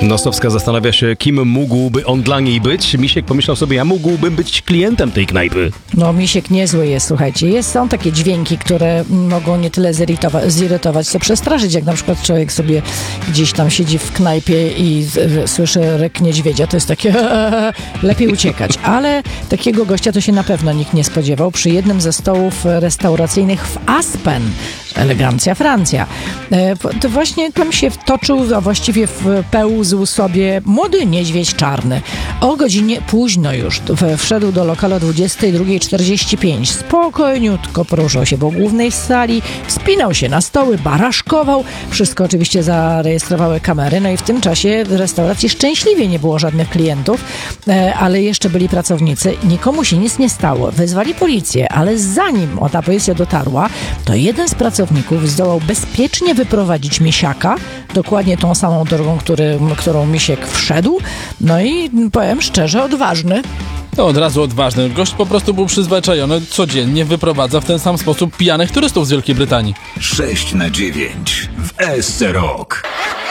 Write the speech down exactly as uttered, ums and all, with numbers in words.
Nosowska zastanawia się, kim mógłby on dla niej być. Misiek pomyślał sobie, ja mógłbym być klientem tej knajpy. No, Misiek niezły jest, słuchajcie. Jest, są takie dźwięki, które mogą nie tyle zirytować, zirytować, co przestraszyć. Jak na przykład człowiek sobie gdzieś tam siedzi w knajpie i z, słyszy ryk niedźwiedzia, to jest takie lepiej uciekać. Ale takiego gościa to się na pewno nikt nie spodziewał. Przy jednym ze stołów restauracyjnych w Aspen, elegancja Francja, to właśnie tam się wtoczył, a właściwie pełzł sobie młody niedźwiedź czarny. O godzinie późno już wszedł do lokalu o dwudziestej drugiej czterdzieści pięć. Spokojniutko poruszał się po głównej sali, wspinał się na stoły, baraszkował. Wszystko oczywiście zarejestrowały kamery. No i w tym czasie w restauracji szczęśliwie nie było żadnych klientów, ale jeszcze byli pracownicy. Nikomu się nic nie stało. Wezwali policję, ale zanim ta policja dotarła, to jeden z pracowników zdołał bezpiecznie wyprowadzić Misiaka, dokładnie tą samą drogą, który, którą Misiek wszedł. No i powiem szczerze, odważny. To od razu odważny. Gość po prostu był przyzwyczajony, codziennie wyprowadza w ten sam sposób pijanych turystów z Wielkiej Brytanii. sześć na dziewięć w S C Rock.